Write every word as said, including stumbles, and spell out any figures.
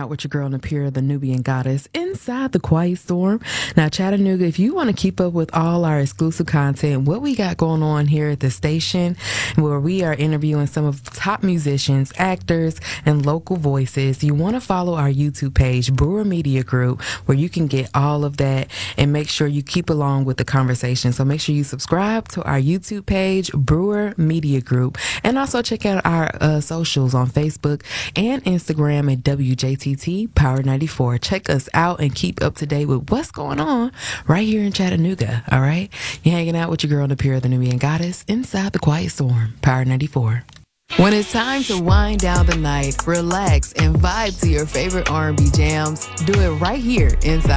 out with your girl Napira, the Nubian goddess, inside the Quiet Storm. Now, Chattanooga, if you want to keep up with all our exclusive content, what we got going on here at the station, where we are interviewing some of the top musicians, actors, and local voices, you want to follow our YouTube page, Brewer Media Group, where you can get all of that and make sure you keep along with the conversation. So make sure you subscribe to our YouTube page, Brewer Media Group, and also check out our uh, socials on Facebook and Instagram at W J T T Power ninety-four. Check us out and keep up to date with what's going on right here in Chattanooga. All right, you're hanging out with your girl Napira, the Nubian goddess, inside the Quiet Storm, Power ninety-four. When it's time to wind down the night, relax, and vibe to your favorite R and B jams, do it right here inside